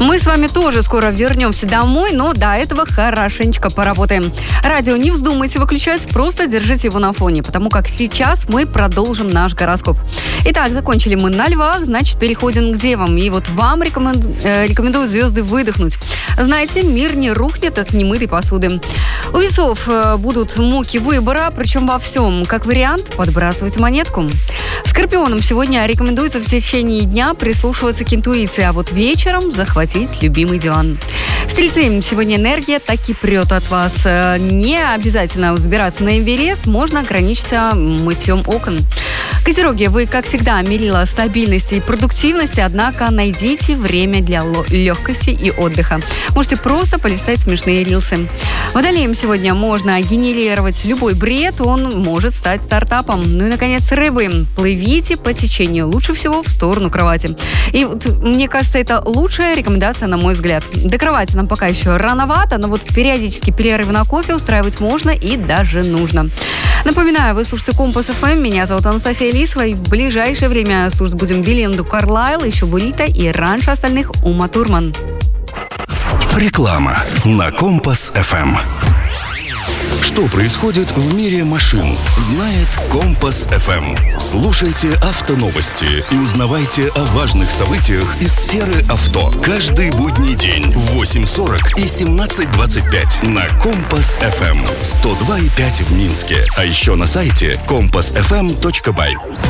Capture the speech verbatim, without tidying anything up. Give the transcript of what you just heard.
Мы с вами тоже скоро вернемся домой, но до этого хорошенечко поработаем. Радио не вздумайте выключать, просто держите его на фоне, потому как сейчас мы продолжим наш гороскоп. Итак, закончили мы на львах, значит, переходим к девам. И вот вам рекоменду... э, рекомендую звезды выдохнуть. Знаете, мир не рухнет от немытой посуды. У весов э, будут муки выбора, причем во всем. Как вариант, подбрасывайте монетку. Скорпионам сегодня рекомендуется в течение дня прислушиваться к интуиции, а вот вечером захватить любимый диван. Стрельцы, сегодня энергия так и прет от вас. Не обязательно взбираться на Эверест, можно ограничиться мытьем окон. Козероги, вы, как всегда, мерила стабильности и продуктивности, однако найдите время для легкости и отдыха. Можете просто полистать смешные рилсы. Водолеям сегодня можно генерировать любой бред, он может стать стартапом. Ну и, наконец, рыбы. Плывите по течению, лучше всего в сторону кровати. И вот, мне кажется, это лучшая рекомендация, на мой взгляд. До кровати нам пока еще рановато, но вот периодически перерывы на кофе устраивать можно и даже нужно. Напоминаю, вы слушаете Компас эф эм, меня зовут Анастасия Лисова, и в ближайшее время слушать будем Белинду Карлайл, еще Бурито и раньше остальных Ума Турман. Реклама на Компас эф эм. Что происходит в мире машин, знает Компас эф эм. Слушайте автоновости и узнавайте о важных событиях из сферы авто. Каждый будний день в восемь сорок и семнадцать двадцать пять на Компас эф эм. сто два и пять в Минске. А еще на сайте компас эф эм точка бай.